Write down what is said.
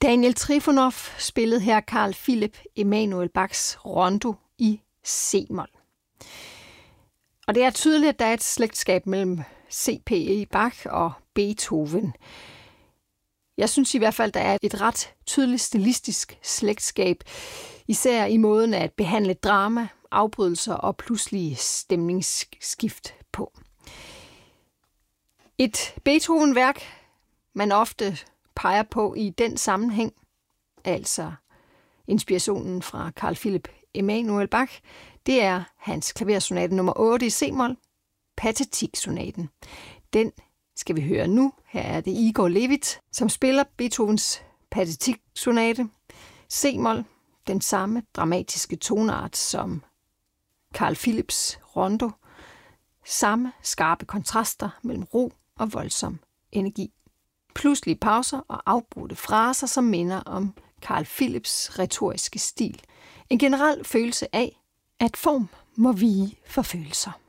Daniel Trifonov spillede her Carl Philipp Emanuel Bachs Rondo i C-mol. Og det er tydeligt, at der er et slægtskab mellem C.P.E. Bach og Beethoven. Jeg synes i hvert fald, der er et ret tydeligt stilistisk slægtskab, især i måden at behandle drama, afbrydelser og pludselige stemningsskift på. Et Beethoven-værk, man ofte peger på i den sammenhæng, altså inspirationen fra Carl Philipp Emanuel Bach, det er hans klaversonate nummer 8 i C-mol, Pathetique-sonaten. Den skal vi høre nu. Her er det Igor Levit, som spiller Beethovens Pathetique-sonate, C-mol, den samme dramatiske tonart som Carl Philipps Rondo, samme skarpe kontraster mellem ro og voldsom energi. Pludselige pauser og afbrudte fraser, som minder om Carl Philipps retoriske stil. En generel følelse af, at form må vige for følelser.